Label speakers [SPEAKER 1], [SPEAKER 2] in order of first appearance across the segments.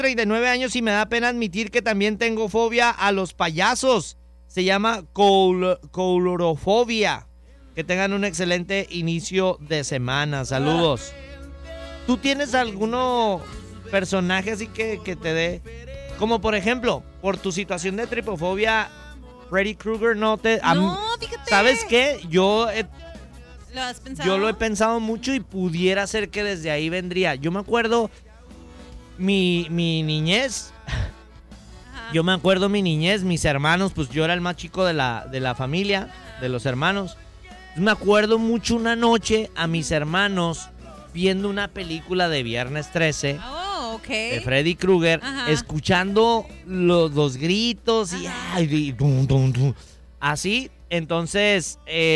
[SPEAKER 1] 39 años y me da pena admitir que también tengo fobia a los payasos. Se llama coulrofobia. Que tengan un excelente inicio de semana. Saludos. ¿Tú tienes alguno personaje así que te dé? Como por ejemplo, por tu situación de tripofobia, Freddy Krueger no te...
[SPEAKER 2] No, fíjate.
[SPEAKER 1] ¿Sabes qué?
[SPEAKER 2] ¿Lo has pensado?
[SPEAKER 1] Yo lo he pensado mucho y pudiera ser que desde ahí vendría. Yo me acuerdo mi niñez.
[SPEAKER 2] Ajá.
[SPEAKER 1] Yo me acuerdo mi niñez, mis hermanos, pues yo era el más chico de la familia, de los hermanos. Me acuerdo mucho una noche a mis hermanos viendo una película de Viernes 13
[SPEAKER 2] Oh, ok.
[SPEAKER 1] de Freddy Krueger,
[SPEAKER 2] Ajá.
[SPEAKER 1] escuchando los gritos y,
[SPEAKER 2] Ajá.
[SPEAKER 1] ay, y dum, dum, dum. Así. Entonces,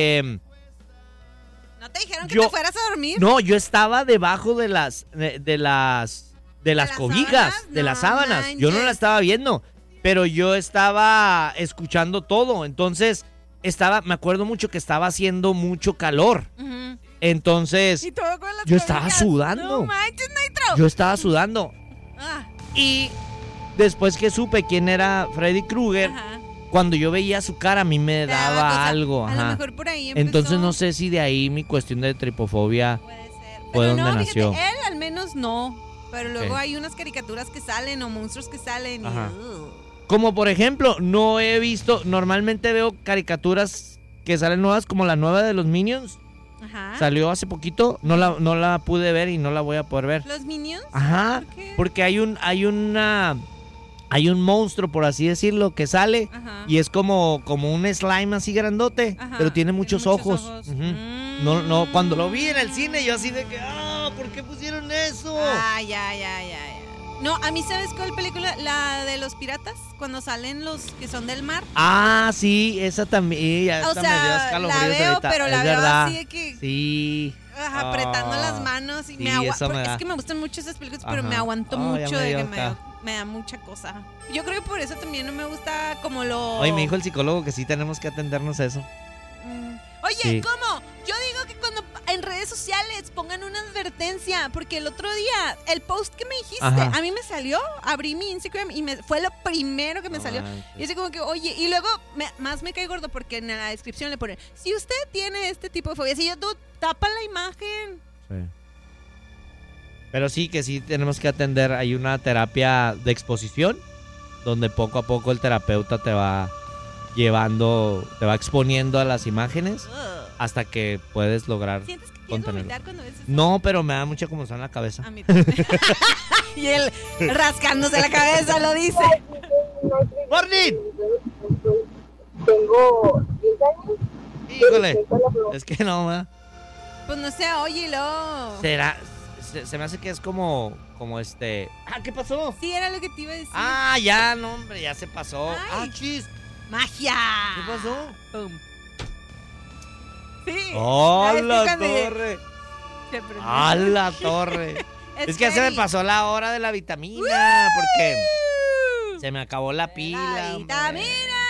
[SPEAKER 2] ¿No te dijeron que
[SPEAKER 1] yo-
[SPEAKER 2] te fueras a dormir?
[SPEAKER 1] no, yo estaba debajo de las
[SPEAKER 2] las
[SPEAKER 1] cobijas,
[SPEAKER 2] sábanas?
[SPEAKER 1] de las
[SPEAKER 2] No
[SPEAKER 1] sábanas. Yo no la
[SPEAKER 2] manches.
[SPEAKER 1] estaba viendo, pero yo estaba escuchando todo. Entonces, me acuerdo mucho que estaba haciendo mucho calor.
[SPEAKER 2] Ujú.
[SPEAKER 1] Entonces,
[SPEAKER 2] Y todo con las
[SPEAKER 1] yo estaba
[SPEAKER 2] cobijas.
[SPEAKER 1] sudando.
[SPEAKER 2] No manches, Nitro.
[SPEAKER 1] yo estaba sudando.
[SPEAKER 2] Ah,
[SPEAKER 1] Y después que supe quién era Freddy Krueger,
[SPEAKER 2] ajá.
[SPEAKER 1] cuando yo veía su cara, a mí me
[SPEAKER 2] Te daba
[SPEAKER 1] daba
[SPEAKER 2] cosa.
[SPEAKER 1] algo.
[SPEAKER 2] A lo
[SPEAKER 1] Ajá.
[SPEAKER 2] mejor por ahí empezó.
[SPEAKER 1] Entonces, no sé si de ahí mi cuestión de tripofobia.
[SPEAKER 2] Puede ser.
[SPEAKER 1] fue
[SPEAKER 2] Pero
[SPEAKER 1] donde
[SPEAKER 2] no,
[SPEAKER 1] nació.
[SPEAKER 2] fíjate, él al menos no. Pero luego
[SPEAKER 1] Ok.
[SPEAKER 2] hay unas caricaturas que salen o monstruos que salen y...
[SPEAKER 1] Ajá. Como por ejemplo, no he visto, normalmente veo caricaturas que salen nuevas, como la nueva de los Minions.
[SPEAKER 2] Ajá.
[SPEAKER 1] Salió hace poquito, no la pude ver y no la voy a poder ver.
[SPEAKER 2] ¿Los Minions?
[SPEAKER 1] Ajá,
[SPEAKER 2] ¿Por qué?
[SPEAKER 1] porque hay un monstruo, por así decirlo, que sale
[SPEAKER 2] Ajá.
[SPEAKER 1] y es como un slime así grandote,
[SPEAKER 2] Ajá.
[SPEAKER 1] pero tiene muchos ojos. Ujú.
[SPEAKER 2] Mm.
[SPEAKER 1] No, cuando lo vi en el cine yo así de que, ¿por qué pusieron eso?
[SPEAKER 2] Ah, ya. No, a mí, ¿sabes cuál película? La de los piratas, cuando salen los que son del mar.
[SPEAKER 1] Ah, sí, esa también, ya
[SPEAKER 2] O
[SPEAKER 1] hasta me dio
[SPEAKER 2] sea,
[SPEAKER 1] escalofríos
[SPEAKER 2] la veo,
[SPEAKER 1] ahorita.
[SPEAKER 2] pero
[SPEAKER 1] Es
[SPEAKER 2] la veo
[SPEAKER 1] verdad.
[SPEAKER 2] así de que...
[SPEAKER 1] Sí.
[SPEAKER 2] apretando
[SPEAKER 1] Ah,
[SPEAKER 2] las manos y
[SPEAKER 1] sí,
[SPEAKER 2] me
[SPEAKER 1] eso me
[SPEAKER 2] porque
[SPEAKER 1] da.
[SPEAKER 2] es que me gustan mucho esas películas, pero
[SPEAKER 1] Ajá.
[SPEAKER 2] me aguanto
[SPEAKER 1] Oh, ya
[SPEAKER 2] mucho
[SPEAKER 1] me
[SPEAKER 2] de
[SPEAKER 1] dio
[SPEAKER 2] que
[SPEAKER 1] acá.
[SPEAKER 2] me da mucha cosa. Yo creo que por eso también no me gusta como lo...
[SPEAKER 1] Oye, me dijo el psicólogo que sí tenemos que atendernos a eso.
[SPEAKER 2] Oye,
[SPEAKER 1] Sí.
[SPEAKER 2] ¿cómo? Yo digo que cuando en redes sociales pongan una advertencia, porque el otro día, el post que me dijiste,
[SPEAKER 1] Ajá.
[SPEAKER 2] a mí me salió, abrí mi Instagram y fue lo primero que me
[SPEAKER 1] No
[SPEAKER 2] salió.
[SPEAKER 1] manches.
[SPEAKER 2] Y así como que, oye, y luego más me cae gordo porque en la descripción le ponen, si usted tiene este tipo de fobia, si yo, tú tapa la imagen.
[SPEAKER 1] Sí. Pero sí que sí tenemos que atender. Hay una terapia de exposición donde poco a poco el terapeuta te va llevando, te va exponiendo a las imágenes
[SPEAKER 2] Ugh.
[SPEAKER 1] hasta que puedes lograr.
[SPEAKER 2] ¿Sientes que quieres
[SPEAKER 1] Contenerlo.
[SPEAKER 2] vomitar cuando ves eso?
[SPEAKER 1] No, pero me da mucha comezón en la cabeza.
[SPEAKER 2] A mí también. Y él rascándose la cabeza lo dice.
[SPEAKER 1] ¡Morning!
[SPEAKER 3] Tengo 10 años.
[SPEAKER 1] Híjole, es que no, ¿verdad?
[SPEAKER 2] Pues no sé, óyelo.
[SPEAKER 1] Será, se me hace que es como ¿qué pasó?
[SPEAKER 2] Sí, era lo que te iba a decir.
[SPEAKER 1] Ah, ya, no, hombre, ya se pasó.
[SPEAKER 2] Ay.
[SPEAKER 1] Ah, chis,
[SPEAKER 2] ¡Magia!
[SPEAKER 1] ¿qué pasó?
[SPEAKER 2] Pum. Sí.
[SPEAKER 1] ¡Oh,
[SPEAKER 2] Es que
[SPEAKER 1] la
[SPEAKER 2] cuando
[SPEAKER 1] torre!
[SPEAKER 2] se prendió.
[SPEAKER 1] ¡Ah, la torre! Es que ya se me
[SPEAKER 2] Freddy.
[SPEAKER 1] pasó la hora de la vitamina, porque se me acabó la pila.
[SPEAKER 2] La
[SPEAKER 1] hombre.
[SPEAKER 2] vitamina.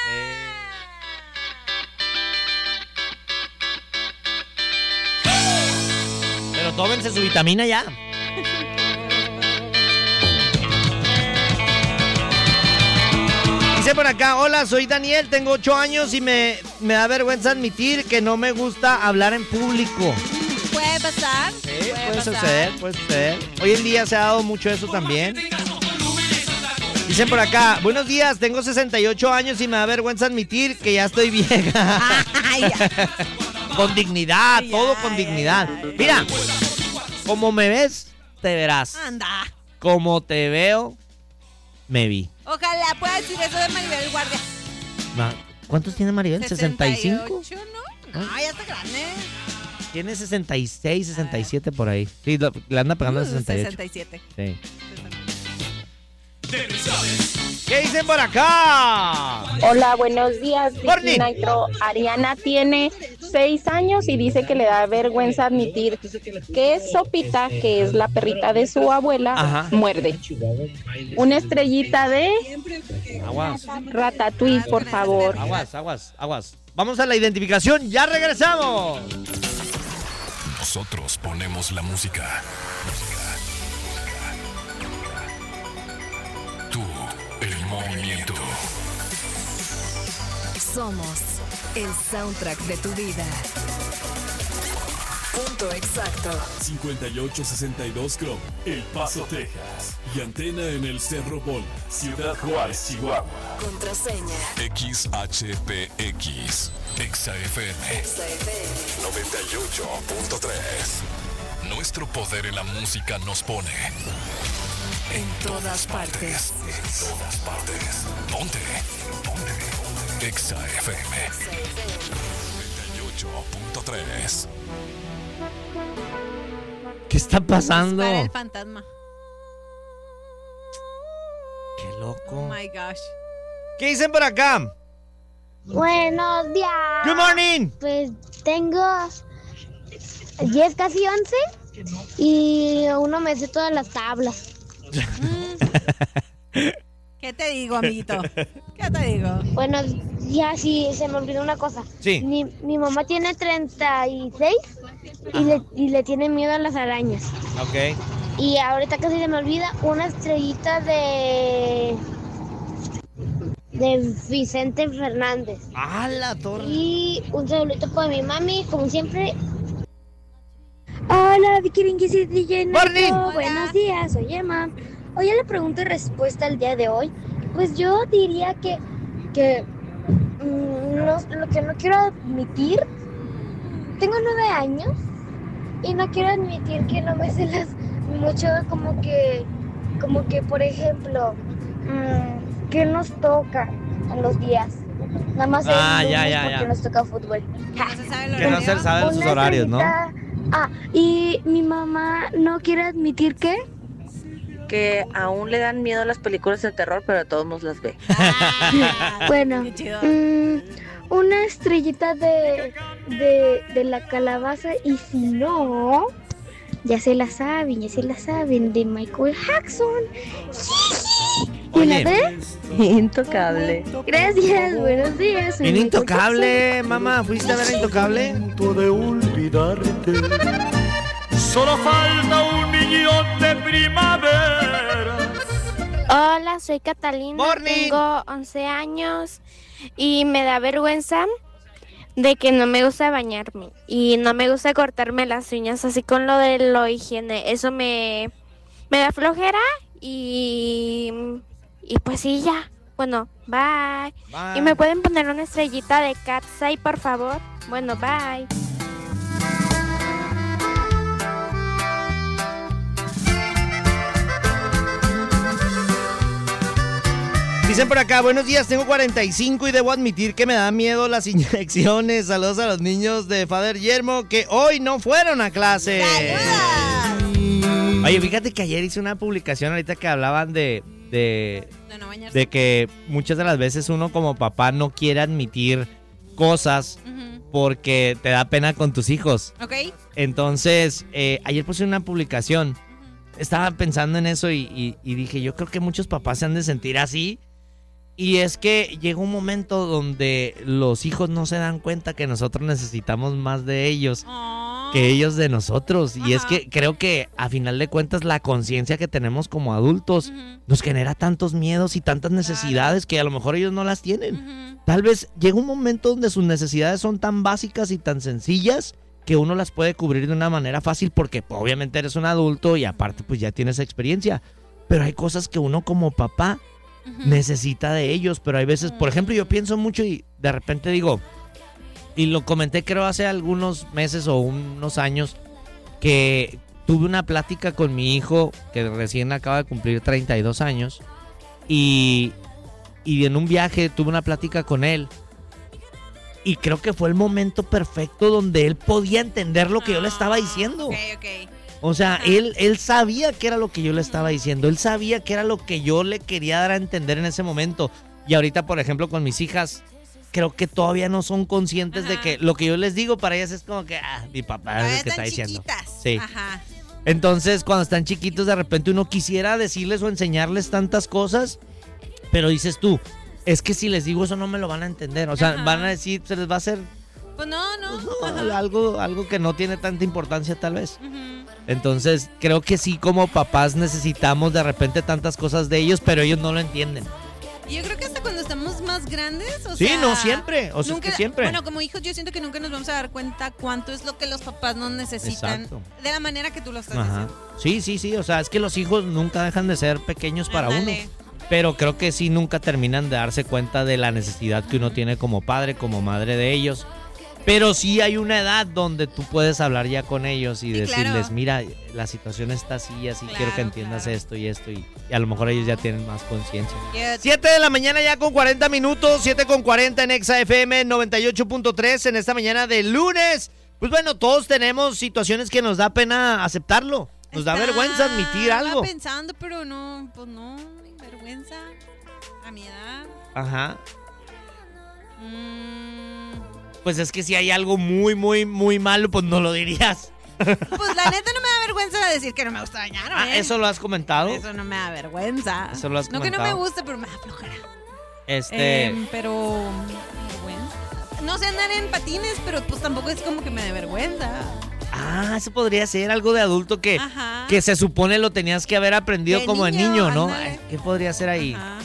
[SPEAKER 1] Sí. Pero tómense su vitamina ya. Dice por acá, hola, soy Daniel, tengo 8 años y me da vergüenza admitir que no me gusta hablar en público.
[SPEAKER 2] ¿Puede pasar?
[SPEAKER 1] Sí, puede suceder. Hoy en día se ha dado mucho eso también. Dicen por acá, buenos días, tengo 68 años y me da vergüenza admitir que ya estoy vieja.
[SPEAKER 2] Ay, ya.
[SPEAKER 1] Con dignidad,
[SPEAKER 2] Ay,
[SPEAKER 1] todo
[SPEAKER 2] ay,
[SPEAKER 1] con
[SPEAKER 2] ay,
[SPEAKER 1] dignidad.
[SPEAKER 2] ay.
[SPEAKER 1] Mira, como me ves, te verás.
[SPEAKER 2] Anda.
[SPEAKER 1] Como te veo, me vi.
[SPEAKER 2] Ojalá pueda decir eso de Maribel Guardia.
[SPEAKER 1] ¿Cuántos tiene Maribel? ¿65?
[SPEAKER 2] 68, ¿no? No, ya está grande.
[SPEAKER 1] Tiene 66, 67 por ahí. Sí, le anda pegando a 68.
[SPEAKER 2] 67.
[SPEAKER 1] Sí. ¿Qué dicen por acá?
[SPEAKER 3] Hola, buenos días.
[SPEAKER 1] Morning.
[SPEAKER 3] Vicky Nitro. Ariana tiene 6 años y dice que le da vergüenza admitir que Sopita, que es la perrita de su abuela,
[SPEAKER 1] Ajá.
[SPEAKER 3] muerde. Una estrellita de
[SPEAKER 1] Aguas,
[SPEAKER 3] Ratatouille, por favor.
[SPEAKER 1] aguas. Vamos a la identificación, ya regresamos.
[SPEAKER 4] Nosotros ponemos la música. movimiento.
[SPEAKER 5] Somos el soundtrack de tu vida. Punto exacto.
[SPEAKER 4] 5862 Chrome, El Paso, Texas. Y antena en el Cerro Bola, Ciudad Juárez, Chihuahua.
[SPEAKER 5] Contraseña.
[SPEAKER 4] XHPX. XFM. 98.3. Nuestro poder en la música nos pone
[SPEAKER 5] En todas partes.
[SPEAKER 4] En todas partes. Ponte. XFM 98.3.
[SPEAKER 1] ¿Qué está pasando?
[SPEAKER 2] Para el fantasma.
[SPEAKER 1] Qué
[SPEAKER 2] Oh
[SPEAKER 1] loco.
[SPEAKER 2] my gosh.
[SPEAKER 1] ¿Qué dicen por acá?
[SPEAKER 6] Buenos días.
[SPEAKER 1] Good morning.
[SPEAKER 6] Pues tengo 10, casi 11 y uno me sé todas las tablas.
[SPEAKER 2] ¿Qué te digo, amiguito? ¿Qué te digo?
[SPEAKER 6] Bueno, ya sí, se me olvidó una cosa.
[SPEAKER 1] Sí.
[SPEAKER 6] Mi mamá tiene 36 y le tiene miedo a las arañas.
[SPEAKER 1] Ok.
[SPEAKER 6] Y ahorita casi se me olvida una estrellita de Vicente Fernández.
[SPEAKER 1] ¡Ah, la torre!
[SPEAKER 6] Y un saludito para mi mami, como siempre. Hola, Vicky y DJ Nato.
[SPEAKER 1] Morning.
[SPEAKER 6] Buenos días, soy Emma. Oye, la pregunta y respuesta el día de hoy. Pues yo diría que lo que no quiero admitir, tengo 9 años y no quiero admitir que no me sé las mucho como que por ejemplo, que nos toca en los días. Nada más porque nos toca fútbol.
[SPEAKER 2] Que no se sabe el
[SPEAKER 1] Que no
[SPEAKER 2] horario.
[SPEAKER 1] se saben sus
[SPEAKER 6] Una
[SPEAKER 1] horarios, ¿no?
[SPEAKER 6] estrellita. Y mi mamá no quiere admitir
[SPEAKER 7] que aún le dan miedo a las películas de terror, pero a todos nos las ve.
[SPEAKER 6] Bueno,
[SPEAKER 2] Qué chido.
[SPEAKER 6] una estrellita de la calabaza y si no, ya se la saben, de Michael Jackson. ¿Y
[SPEAKER 1] Oye.
[SPEAKER 6] la de?
[SPEAKER 7] Intocable.
[SPEAKER 6] Gracias, buenos días. soy
[SPEAKER 1] En
[SPEAKER 6] Michael
[SPEAKER 1] Intocable, mamá. ¿Fuiste a ver Intocable?
[SPEAKER 8] de olvidarte. Solo falta un millón de primaveras.
[SPEAKER 9] Hola, soy Catalina,
[SPEAKER 1] Morning.
[SPEAKER 9] tengo 11 años y me da vergüenza de que no me gusta bañarme y no me gusta cortarme las uñas así con lo de la higiene. Eso me da flojera y pues sí, ya. Bueno, bye.
[SPEAKER 1] Bye.
[SPEAKER 9] ¿Y me pueden poner una estrellita de Cat's Eye, por favor? Bueno, bye.
[SPEAKER 1] Dicen por acá, buenos días, tengo 45 y debo admitir que me da miedo las inyecciones. Saludos a los niños de Father Yermo que hoy no fueron a clase. Oye, fíjate que ayer hice una publicación ahorita que hablaban de
[SPEAKER 2] no bañarse.
[SPEAKER 1] de que muchas de las veces uno como papá no quiere admitir cosas porque te da pena con tus hijos.
[SPEAKER 2] Ok.
[SPEAKER 1] Entonces, ayer puse una publicación. Estaba pensando en eso y dije, yo creo que muchos papás se han de sentir así. Y es que llega un momento donde los hijos no se dan cuenta que nosotros necesitamos más de ellos que ellos de nosotros. Y es que creo que a final de cuentas la conciencia que tenemos como adultos nos genera tantos miedos y tantas necesidades que a lo mejor ellos no las tienen. Tal vez llega un momento donde sus necesidades son tan básicas y tan sencillas que uno las puede cubrir de una manera fácil porque pues, obviamente eres un adulto y aparte pues ya tienes experiencia. Pero hay cosas que uno como papá necesita de ellos, pero hay veces, por ejemplo, yo pienso mucho y de repente digo, y lo comenté creo hace algunos meses o unos años, que tuve una plática con mi hijo que recién acaba de cumplir 32 años y en un viaje tuve una plática con él y creo que fue el momento perfecto donde él podía entender lo que yo le estaba diciendo.
[SPEAKER 2] Ok.
[SPEAKER 1] O sea, él sabía que era lo que yo le estaba diciendo. Él sabía que era lo que yo le quería dar a entender en ese momento. Y ahorita, por ejemplo, con mis hijas, creo que todavía no son conscientes de que lo que yo les digo para ellas es como que, mi papá es el que está diciendo.
[SPEAKER 2] Chiquitas.
[SPEAKER 1] Sí.
[SPEAKER 2] Ajá.
[SPEAKER 1] Entonces, cuando están chiquitos, de repente uno quisiera decirles o enseñarles tantas cosas, pero dices tú, es que si les digo eso no me lo van a entender. O sea, van a decir, se les va a hacer
[SPEAKER 2] Pues no.
[SPEAKER 1] algo que no tiene tanta importancia tal vez. Entonces, creo que sí, como papás necesitamos de repente tantas cosas de ellos, pero ellos no lo entienden.
[SPEAKER 2] Yo creo que hasta cuando estamos más grandes, o
[SPEAKER 1] Sí,
[SPEAKER 2] sea,
[SPEAKER 1] no siempre, o sea,
[SPEAKER 2] nunca,
[SPEAKER 1] es que siempre.
[SPEAKER 2] Bueno, como hijos yo siento que nunca nos vamos a dar cuenta cuánto es lo que los papás nos necesitan.
[SPEAKER 1] Exacto.
[SPEAKER 2] De la manera que tú lo estás
[SPEAKER 1] Ajá.
[SPEAKER 2] diciendo.
[SPEAKER 1] Sí, o sea, es que los hijos nunca dejan de ser pequeños para
[SPEAKER 2] Ándale.
[SPEAKER 1] uno. Pero creo que sí nunca terminan de darse cuenta de la necesidad que uno tiene como padre, como madre de ellos. Pero sí hay una edad donde tú puedes hablar ya con ellos y
[SPEAKER 2] Sí,
[SPEAKER 1] decirles,
[SPEAKER 2] claro.
[SPEAKER 1] mira, la situación está así, quiero que
[SPEAKER 2] Claro,
[SPEAKER 1] entiendas
[SPEAKER 2] claro.
[SPEAKER 1] esto y a lo mejor ellos ya tienen más conciencia.
[SPEAKER 2] Yeah.
[SPEAKER 1] 7 de la mañana ya con 40 minutos, 7:40 en Exa FM 98.3 en esta mañana de lunes. Pues bueno, todos tenemos situaciones que nos da pena aceptarlo. Nos da vergüenza admitir algo.
[SPEAKER 2] Estaba pensando, pero no, pues no, vergüenza. A mi edad.
[SPEAKER 1] Ajá. Pues es que si hay algo muy, muy, muy malo, pues no lo dirías.
[SPEAKER 2] Pues la neta no me da vergüenza decir que no me gusta bañar, ¿eh?
[SPEAKER 1] ¿Eso lo has comentado?
[SPEAKER 2] Eso no me da vergüenza.
[SPEAKER 1] Eso lo has
[SPEAKER 2] No que no me
[SPEAKER 1] comentado.
[SPEAKER 2] gusta, pero me da flojera.
[SPEAKER 1] Pero...
[SPEAKER 2] Vergüenza. No sé andar en patines, pero pues tampoco es como que me dé vergüenza.
[SPEAKER 1] eso podría ser algo de adulto que
[SPEAKER 2] Ajá.
[SPEAKER 1] se supone lo tenías que haber aprendido
[SPEAKER 2] De
[SPEAKER 1] como
[SPEAKER 2] niño,
[SPEAKER 1] niño, ¿no?
[SPEAKER 2] ándale.
[SPEAKER 1] Ay, ¿qué podría ser ahí?
[SPEAKER 2] Ajá.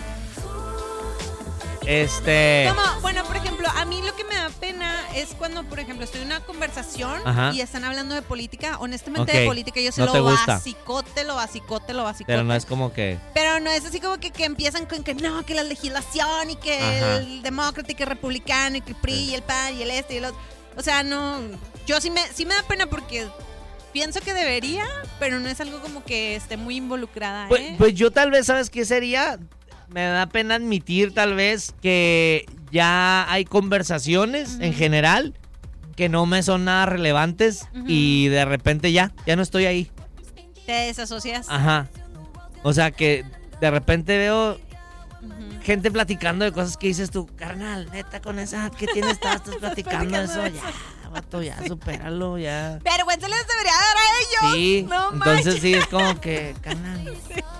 [SPEAKER 2] Como, bueno, por ejemplo, a mí lo que me da pena es cuando, por ejemplo, estoy en una conversación
[SPEAKER 1] Ajá.
[SPEAKER 2] y están hablando de política. Honestamente,
[SPEAKER 1] Ok.
[SPEAKER 2] de política yo se
[SPEAKER 1] No
[SPEAKER 2] lo
[SPEAKER 1] te gusta.
[SPEAKER 2] basicote.
[SPEAKER 1] Pero no es como que...
[SPEAKER 2] Pero no es así como que empiezan con que no, que la legislación y que
[SPEAKER 1] Ajá.
[SPEAKER 2] el demócrata y que el republicano y que el PRI y el PAN y el este y el otro. O sea, no, yo sí me da pena porque pienso que debería, pero no es algo como que esté muy involucrada, ¿eh?
[SPEAKER 1] Pues yo tal vez, ¿sabes qué sería? Me da pena admitir tal vez que ya hay conversaciones en general que no me son nada relevantes y de repente ya no estoy ahí.
[SPEAKER 2] Te desasocias.
[SPEAKER 1] Ajá. O sea que de repente veo gente platicando de cosas que dices tú, carnal, neta, con esa que tienes, estás platicando eso, ya, vato, ya, supéralo, ya.
[SPEAKER 2] Vergüenza les debería dar a ellos.
[SPEAKER 1] Sí,
[SPEAKER 2] No
[SPEAKER 1] entonces
[SPEAKER 2] manches.
[SPEAKER 1] sí, es como que, carnal.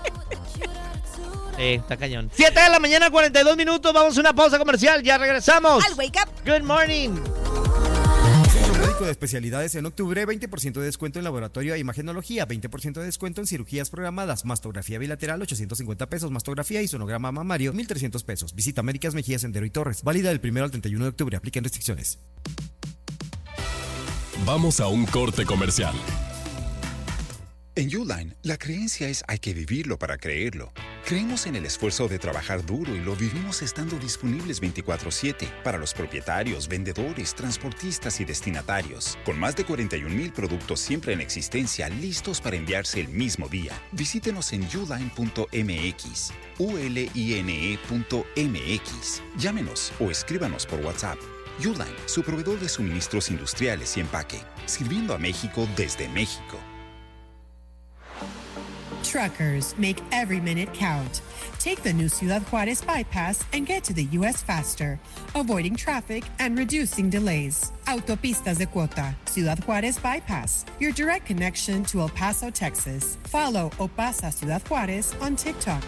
[SPEAKER 1] Sí, está cañón. 7 de la mañana, 42 minutos, vamos a una pausa comercial, ya regresamos.
[SPEAKER 2] Al wake up.
[SPEAKER 1] Good morning.
[SPEAKER 10] Centro Médico de Especialidades en octubre, 20% de descuento en laboratorio e imagenología, 20% de descuento en cirugías programadas, mastografía bilateral, 850 pesos, mastografía y sonograma mamario, 1,300 pesos. Visita Américas Mejía, Sendero y Torres. Válida del 1 al 31 de octubre. Aplican restricciones.
[SPEAKER 4] Vamos a un corte comercial.
[SPEAKER 11] En Uline, la creencia es hay que vivirlo para creerlo. Creemos en el esfuerzo de trabajar duro y lo vivimos estando disponibles 24/7 para los propietarios, vendedores, transportistas y destinatarios. Con más de 41,000 productos siempre en existencia listos para enviarse el mismo día. Visítenos en uline.mx, uline.mx. Llámenos o escríbanos por WhatsApp. Uline, su proveedor de suministros industriales y empaque. Sirviendo a México desde México.
[SPEAKER 12] Truckers make every minute count. Take the new Ciudad Juárez bypass and get to the U.S. faster, avoiding traffic and reducing delays. Autopistas de Cuota, Ciudad Juárez bypass, your direct connection to El Paso, Texas. Follow o pasa Ciudad Juárez on TikTok.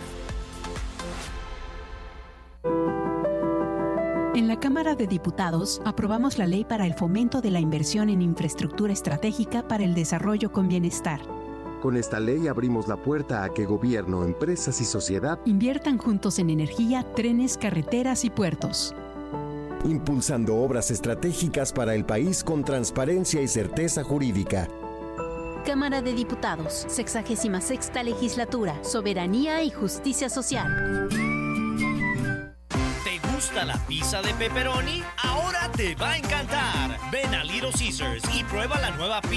[SPEAKER 13] En la Cámara de Diputados aprobamos la ley para el fomento de la inversión en infraestructura estratégica para el desarrollo con bienestar.
[SPEAKER 14] Con esta ley abrimos la puerta a que gobierno, empresas y sociedad
[SPEAKER 13] inviertan juntos en energía, trenes, carreteras y puertos.
[SPEAKER 14] impulsando obras estratégicas para el país con transparencia y certeza jurídica.
[SPEAKER 15] Cámara de Diputados, 66ª Legislatura, Soberanía y Justicia Social.
[SPEAKER 16] ¿Te gusta la pizza de pepperoni? Ahora te va a encantar. Ven a Little Caesars y prueba la nueva pizza